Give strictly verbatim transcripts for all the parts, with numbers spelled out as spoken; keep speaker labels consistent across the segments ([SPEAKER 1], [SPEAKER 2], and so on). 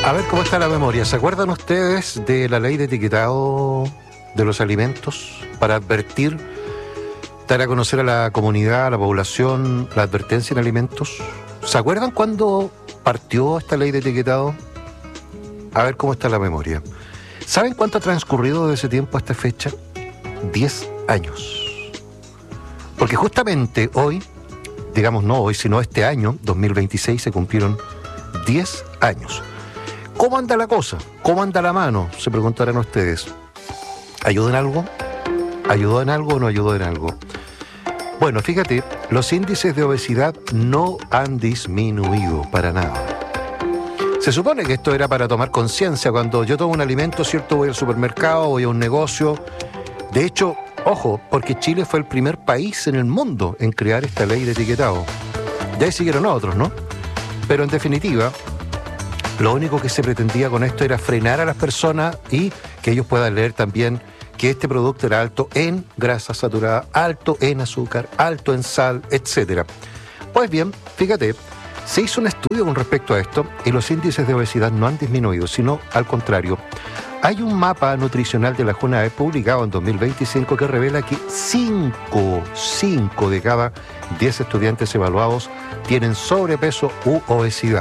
[SPEAKER 1] A ver cómo está la memoria. ¿Se acuerdan ustedes de la ley de etiquetado de los alimentos para advertir, dar a conocer a la comunidad, a la población, la advertencia en alimentos? ¿Se acuerdan cuándo partió esta ley de etiquetado? A ver cómo está la memoria. ¿Saben cuánto ha transcurrido de ese tiempo a esta fecha? Diez años. Porque justamente hoy, digamos no hoy, sino este año, dos mil veintiséis, se cumplieron diez años. ¿Cómo anda la cosa? ¿Cómo anda la mano? Se preguntarán ustedes. ¿Ayudó en algo? ¿Ayudó en algo o no ayudó en algo? Bueno, fíjate, los índices de obesidad no han disminuido para nada. Se supone que esto era para tomar conciencia. Cuando yo tomo un alimento, ¿cierto? Voy al supermercado, voy a un negocio. De hecho, ojo, porque Chile fue el primer país en el mundo en crear esta ley de etiquetado. Ya ahí siguieron otros, ¿no? Pero en definitiva, lo único que se pretendía con esto era frenar a las personas y que ellos puedan leer también que este producto era alto en grasa saturada, alto en azúcar, alto en sal, etcétera. Pues bien, fíjate, se hizo un estudio con respecto a esto y los índices de obesidad no han disminuido, sino al contrario. Hay un mapa nutricional de la JUNAEP publicado en dos mil veinticinco que revela que cinco, cinco de cada diez estudiantes evaluados tienen sobrepeso u obesidad.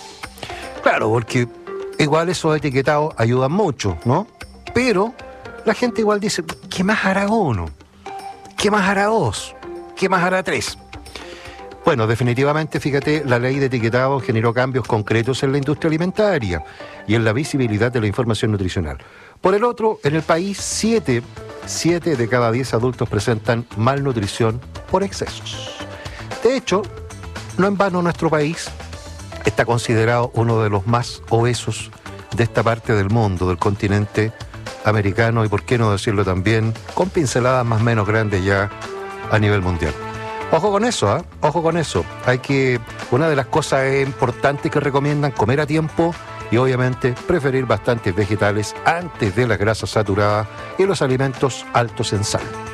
[SPEAKER 1] Claro, porque igual esos etiquetados ayudan mucho, ¿no? Pero la gente igual dice, ¿qué más hará uno? ¿Qué más hará dos? ¿Qué más hará tres? Bueno, definitivamente, fíjate, la ley de etiquetado generó cambios concretos en la industria alimentaria y en la visibilidad de la información nutricional. Por el otro, en el país, siete, siete de cada diez adultos presentan malnutrición por excesos. De hecho, no en vano nuestro país está considerado uno de los más obesos de esta parte del mundo, del continente americano y, por qué no decirlo también, con pinceladas más o menos grandes ya a nivel mundial. Ojo con eso, ¿eh? Ojo con eso. Hay que, una de las cosas importantes que recomiendan, comer a tiempo y obviamente preferir bastantes vegetales antes de las grasas saturadas y los alimentos altos en sal.